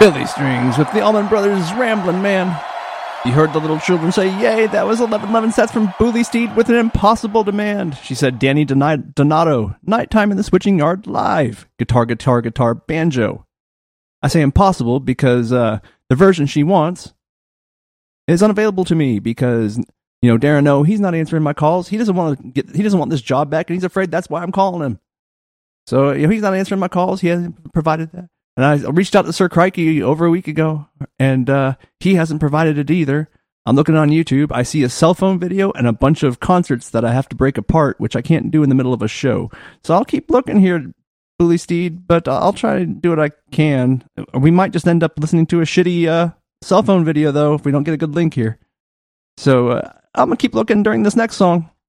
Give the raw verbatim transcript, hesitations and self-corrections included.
Billy Strings with the Allman Brothers Ramblin' Man. You heard the little children say, yay, that was eleven eleven sets from Bully Steed with an impossible demand. She said, Danny Don- Donato, nighttime in the switching yard live. Guitar, guitar, guitar, banjo. I say impossible because uh, the version she wants is unavailable to me because, you know, Darren, no, he's not answering my calls. He doesn't want to get, he doesn't want this job back, and he's afraid that's why I'm calling him. So, you know, he's not answering my calls. He hasn't provided that. And I reached out to Sir Crikey over a week ago, and uh, he hasn't provided it either. I'm looking on YouTube. I see a cell phone video and a bunch of concerts that I have to break apart, which I can't do in the middle of a show. So I'll keep looking here, Bully Steed, but I'll try to do what I can. We might just end up listening to a shitty uh, cell phone video, though, if we don't get a good link here. So uh, I'm going to keep looking during this next song.